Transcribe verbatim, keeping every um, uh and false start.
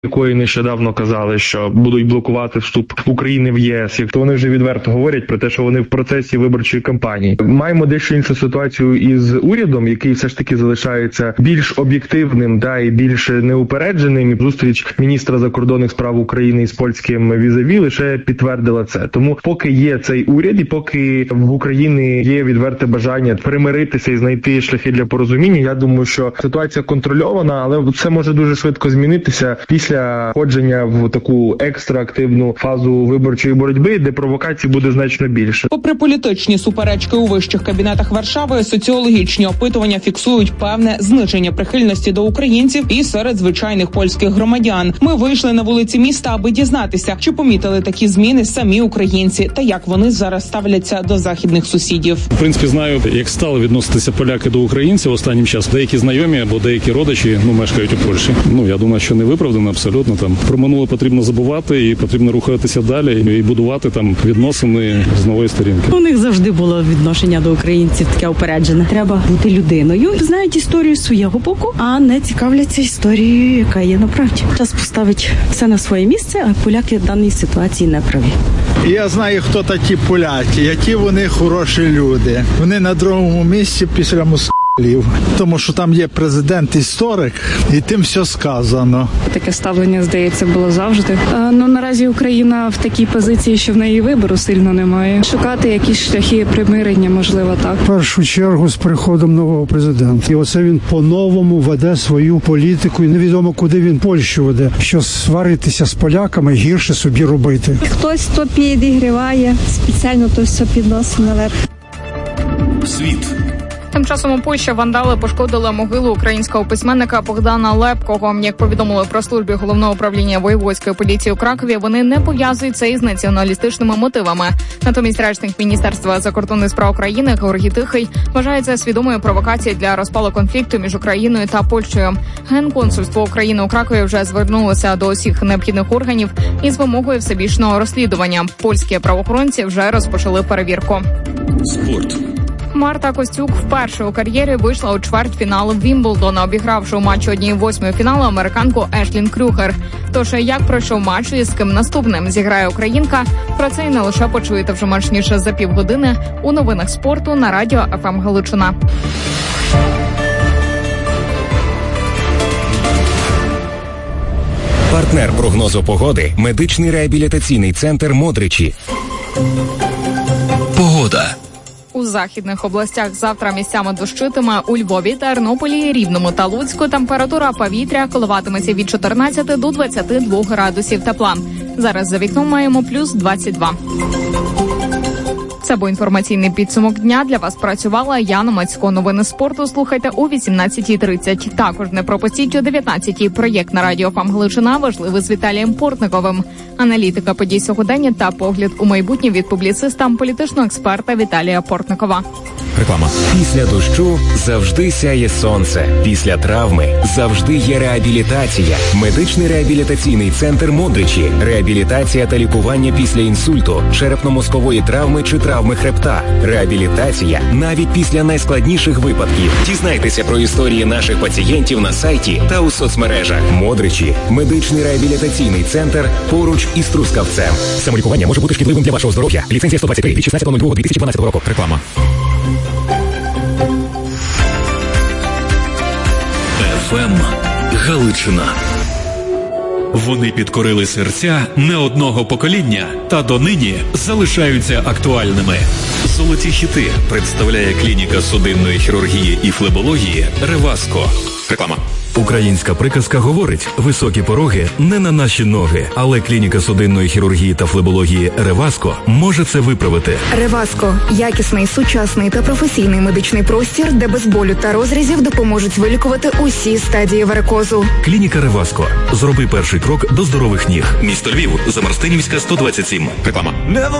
якої нещодавно казали, що будуть блокувати вступ України в ЄС, як то вони вже відверто говорять про те, що вони в процесі виборчої кампанії. Маємо дещо іншу ситуацію із урядом, який все ж таки залишається більш об'єктивним, да, і більш неупередженим. І зустріч міністра закордонних справ України із польським візаві лише підтвердила це. Тому поки є цей уряд і поки в Україні є відверте бажання примиритися і знайти шляхи для порозуміння, я думаю, що ситуація контрольована, але це може дуже швидко змінитися після Після входження в таку екстраактивну фазу виборчої боротьби, де провокацій буде значно більше. Попри політичні суперечки у вищих кабінетах Варшави, соціологічні опитування фіксують певне зниження прихильності до українців і серед звичайних польських громадян. Ми вийшли на вулиці міста, аби дізнатися, чи помітили такі зміни самі українці та як вони зараз ставляться до західних сусідів. В принципі, знаю, як стали відноситися поляки до українців останнім часом. Деякі знайомі або деякі родичі, ну, мешкають у Польщі. Ну, я думаю, що не виправдано. Абсолютно там про минуле потрібно забувати і потрібно рухатися далі і будувати там відносини з нової сторінки. У них завжди було відношення до українців таке упереджене. Треба бути людиною, знають історію свого боку, а не цікавляться історією, яка є направді. Час поставить все на своє місце, а поляки в даній ситуації не праві. Я знаю, хто такі поляки, які вони хороші люди. Вони на другому місці після Москви. Тому що там є президент-історик, і тим все сказано. Таке ставлення, здається, було завжди. А, ну, наразі Україна в такій позиції, що в неї вибору сильно немає. Шукати якісь шляхи примирення, можливо, так. В першу чергу з приходом нового президента. І оце він по-новому веде свою політику, і невідомо, куди він Польщу веде. Що сваритися з поляками, гірше собі робити. Хтось то підігріває, спеціально то все підносить наверх. Світ. Тим часом у Польщі вандали пошкодили могилу українського письменника Богдана Лепкого. Як повідомили про службі головного управління воєводської поліції у Кракові, вони не пов'язують це із націоналістичними мотивами. Натомість речник Міністерства закордонних справ України Георгій Тихий вважає це свідомою провокацією для розпалу конфлікту між Україною та Польщею. Генконсульство України у Кракові вже звернулося до усіх необхідних органів із вимогою всебічного розслідування. Польські правоохоронці вже розпочали перевірку. Спорт. Марта Костюк вперше у кар'єрі вийшла у чвертьфінал Вімблдона, обігравши у матчі однієї восьмої фіналу американку Ешлін Крюгер. Тож, як пройшов матч і з ким наступним зіграє українка, про це і не лише почуєте вже менш ніж за півгодини у новинах спорту на радіо еф ем Галичина. Партнер прогнозу погоди – медичний реабілітаційний центр «Модричі». Погода. У західних областях завтра місцями дощитиме. У Львові, Тернополі, Рівному та Луцьку температура повітря коливатиметься від чотирнадцяти до двадцяти двох градусів тепла. Зараз за вікном маємо плюс двадцять два. Це був інформаційний підсумок дня. Для вас працювала Яна Мацько. Новини спорту слухайте о вісімнадцятій тридцять. Також не пропустіть о дев'ятнадцятій проєкт на радіо еф ем Галичина «Важливе» з Віталієм Портниковим. Аналітика подій сьогодення та погляд у майбутнє від публіциста, політичного експерта Віталія Портникова. Реклама. Після дощу завжди сяє сонце. Після травми завжди є реабілітація. Медичний реабілітаційний центр «Модричі». Реабілітація та лікування після інсульту, черепно-мозкової травми чи травми хребта. Реабілітація навіть після найскладніших випадків. Дізнайтеся про історії наших пацієнтів на сайті та у соцмережах. «Модричі» – медичний реабілітаційний центр поруч із Трускавцем. Самолікування може бути шкідливим для вашого здоров'я. Ліцензія сто двадцять три від шістнадцятого лютого дві тисячі дванадцятого року. Реклама. еф ем Галичина. Вони підкорили серця не одного покоління та донині залишаються актуальними. Золоті хіти представляє клініка судинної хірургії і флебології «Реваско». Реклама. Українська приказка говорить: високі пороги не на наші ноги, але клініка судинної хірургії та флебології «Реваско» може це виправити. «Реваско» – якісний, сучасний та професійний медичний простір, де без болю та розрізів допоможуть вилікувати усі стадії варикозу. Клініка «Реваско». Зроби перший крок до здорових ніг. Місто Львів, Замарстинівська, сто двадцять сім. Реклама.